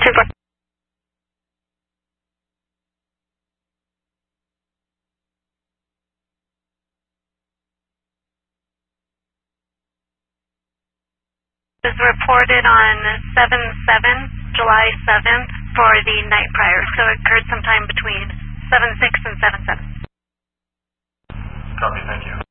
Was reported on 7/7, July 7th, for the night prior. So it occurred sometime between 7/6 and 7/7. Copy, thank you.